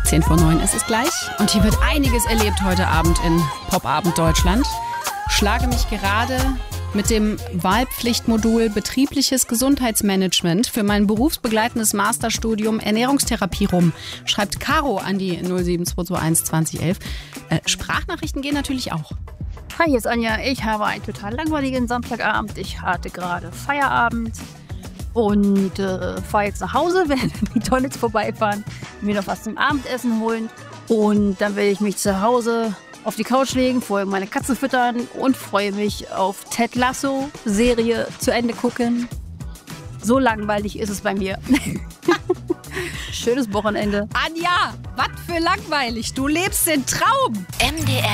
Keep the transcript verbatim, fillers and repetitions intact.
zehn vor neun ist es gleich. Und hier wird einiges erlebt heute Abend in Popabend Deutschland. Schlage mich gerade mit dem Wahlpflichtmodul Betriebliches Gesundheitsmanagement für mein berufsbegleitendes Masterstudium Ernährungstherapie rum. Schreibt Caro an die null sieben zwei zwei eins zwanzig elf. Äh, Sprachnachrichten gehen natürlich auch. Hi, hier ist Anja. Ich habe einen total langweiligen Samstagabend. Ich hatte gerade Feierabend und äh, fahre jetzt nach Hause, werde McDonald's vorbeifahren, mir noch was zum Abendessen holen und dann werde ich mich zu Hause auf die Couch legen, vorher meine Katze füttern und freue mich auf Ted Lasso, Serie zu Ende gucken. So langweilig ist es bei mir. Schönes Wochenende. Anja, was für langweilig. Du lebst den Traum. M D R